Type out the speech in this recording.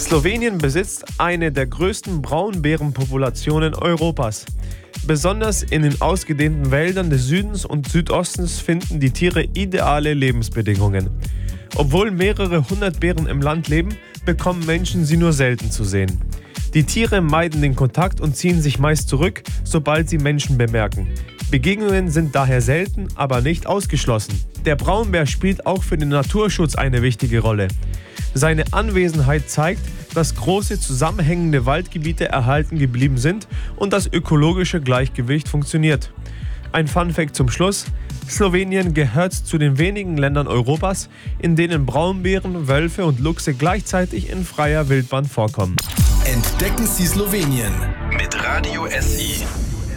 Slowenien besitzt eine der größten Braunbärenpopulationen Europas. Besonders in den ausgedehnten Wäldern des Südens und Südostens finden die Tiere ideale Lebensbedingungen. Obwohl mehrere hundert Bären im Land leben, bekommen Menschen sie nur selten zu sehen. Die Tiere meiden den Kontakt und ziehen sich meist zurück, sobald sie Menschen bemerken. Begegnungen sind daher selten, aber nicht ausgeschlossen. Der Braunbär spielt auch für den Naturschutz eine wichtige Rolle. Seine Anwesenheit zeigt, dass große zusammenhängende Waldgebiete erhalten geblieben sind und das ökologische Gleichgewicht funktioniert. Ein Funfact zum Schluss: Slowenien gehört zu den wenigen Ländern Europas, in denen Braunbären, Wölfe und Luchse gleichzeitig in freier Wildbahn vorkommen. Entdecken Sie Slowenien mit Radio SI.